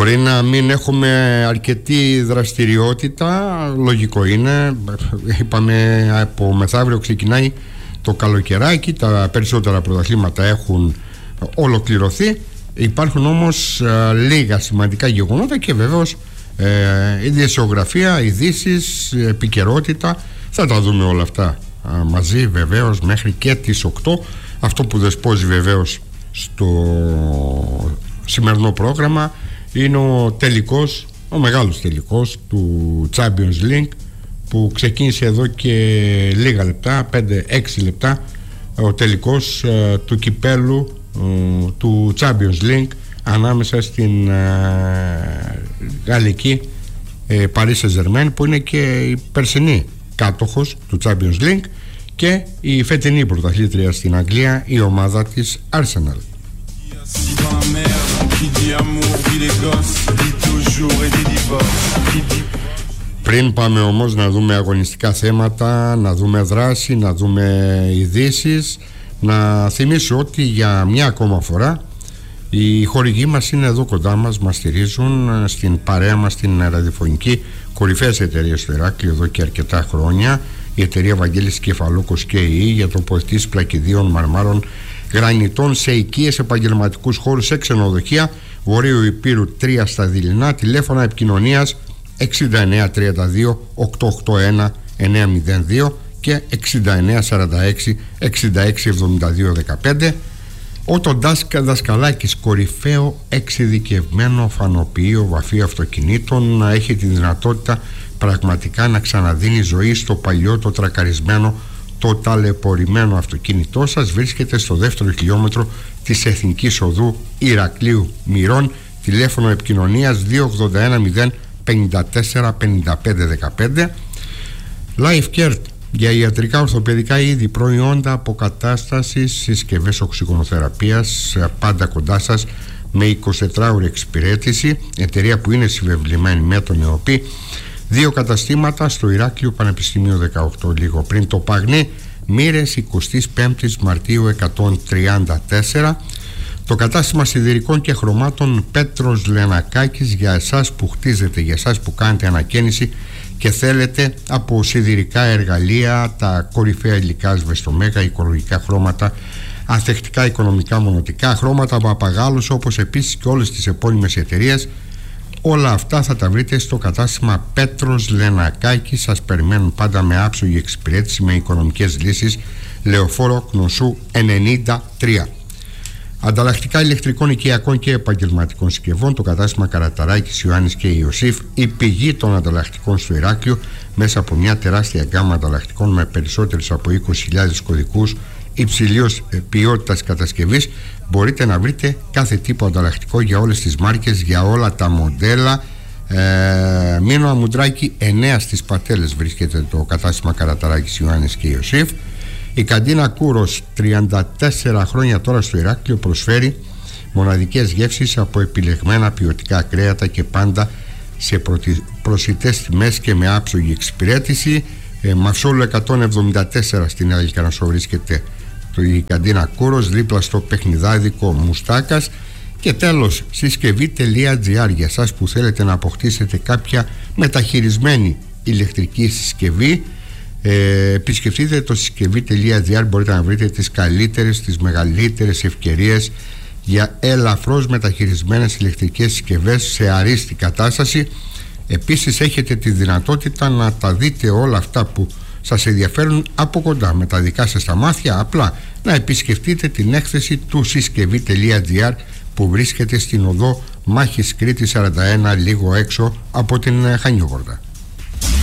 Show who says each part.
Speaker 1: Μπορεί να μην έχουμε αρκετή δραστηριότητα, λογικό είναι. Είπαμε από μεθαύριο ξεκινάει το καλοκαιράκι, τα περισσότερα πρωταθλήματα έχουν ολοκληρωθεί. Υπάρχουν όμως λίγα σημαντικά γεγονότα και βεβαίως ειδησιογραφία, ειδήσεις, επικαιρότητα. Θα τα δούμε όλα αυτά μαζί βεβαίως μέχρι και τις 8. Αυτό που δεσπόζει βεβαίως στο σημερινό πρόγραμμα είναι ο μεγάλος τελικός του Champions League, που ξεκίνησε εδώ και λίγα λεπτά, 5-6 λεπτά, ο τελικός του κυπέλου του Champions League ανάμεσα στην γαλλική Paris Saint-Germain, που είναι και η περσινή κάτοχος του Champions League, και η φετινή πρωταθλήτρια στην Αγγλία, η ομάδα της Arsenal. Πριν πάμε όμως να δούμε αγωνιστικά θέματα, να δούμε δράση, να δούμε ειδήσεις, να θυμίσω ότι για μια ακόμα φορά οι χορηγοί μας είναι εδώ κοντά μας, μας στηρίζουν στην παρέα μας, στην ραδιοφωνική, κορυφαίες εταιρείες στο Ηράκλειο εδώ και αρκετά χρόνια. Η εταιρεία Βαγγέλης Κεφαλόκος και η για τοποθετήσεις πλακιδίων, μαρμάρων, γρανιτών σε οικίες, επαγγελματικούς χώρους, σε ξενοδοχεία, Βορείου Υπήρου 3 στα Δειλινά. Τηλέφωνα επικοινωνίας 6932 881 902 και 6946 6672 15. Ο Τοντάσκα Δασκαλάκης, κορυφαίο εξειδικευμένο φανοποιείο βαφή αυτοκινήτων, έχει τη δυνατότητα πραγματικά να ξαναδίνει ζωή στο παλιό, το τρακαρισμένο, το ταλαιπωρημένο αυτοκίνητό σας. Βρίσκεται στο δεύτερο χιλιόμετρο της Εθνικής Οδού Ηρακλείου Μυρών. Τηλέφωνο επικοινωνίας 281 054 55 15. Life Care για ιατρικά ορθοπαιδικά είδη, προϊόντα αποκατάστασης, συσκευές οξυγονοθεραπείας, πάντα κοντά σας με 24ωρη εξυπηρέτηση. Εταιρεία που είναι συμβεβλημένη με τον ΕΟΠΗ. 2 καταστήματα στο Ηράκλειο Πανεπιστημίου 18, λίγο πριν το Παγνί, Μοίρες, 25 Μαρτίου 134. Το κατάστημα σιδηρικών και χρωμάτων Πέτρος Λενακάκης, για εσάς που χτίζετε, για εσάς που κάνετε ανακαίνιση και θέλετε από σιδηρικά εργαλεία, τα κορυφαία υλικά, ασβεστομέγα, οικολογικά χρώματα, ανθεκτικά οικονομικά μονοτικά, χρώματα από απαγάλους, όπως επίσης και όλες τις επώνυμες εταιρείες. Όλα αυτά θα τα βρείτε στο κατάστημα Πέτρος Λενακάκη. Σας περιμένουν πάντα με άψογη εξυπηρέτηση, με οικονομικές λύσεις. Λεωφόρο Κνωσού 93. Ανταλλακτικά ηλεκτρικών, οικιακών και επαγγελματικών συσκευών, το κατάστημα Καραταράκης, Ιωάννης και Ιωσήφ, η πηγή των ανταλλακτικών στο Ηράκλειο, μέσα από μια τεράστια γκάμα ανταλλακτικών με περισσότερες από 20.000 κωδικούς υψηλής ποιότητας κατασκευής. Μπορείτε να βρείτε κάθε τύπο ανταλλακτικό για όλες τις μάρκες, για όλα τα μοντέλα. Μήνο Αμουντράκη 9 στις Πατέλες βρίσκεται το κατάστημα Καραταράκης, Ιωάννης και Ιωσήφ. Η καντίνα Κούρος, 34 χρόνια τώρα στο Ηράκλειο, προσφέρει μοναδικές γεύσεις από επιλεγμένα ποιοτικά κρέατα και πάντα σε προσιτές τιμές και με άψογη εξυπηρέτηση. Μαυσόλου 174 στην Νέα Λυκανασό βρίσκεται η καντίνα Κούρος, δίπλα στο παιχνιδάδικο Μουστάκας. Και τέλος, συσκευή.gr, για σας που θέλετε να αποκτήσετε κάποια μεταχειρισμένη ηλεκτρική συσκευή. Επισκεφτείτε το συσκευή.gr, μπορείτε να βρείτε τις καλύτερες, τις μεγαλύτερες ευκαιρίες για ελαφρώς μεταχειρισμένες ηλεκτρικές συσκευές σε αρίστη κατάσταση. Επίσης έχετε τη δυνατότητα να τα δείτε όλα αυτά που σας ενδιαφέρουν από κοντά με τα δικά σας τα μάτια. Απλά να επισκεφτείτε την έκθεση του συσκευή.gr που βρίσκεται στην οδό Μάχης Κρήτης 41, λίγο έξω από την Χανιώγορδα.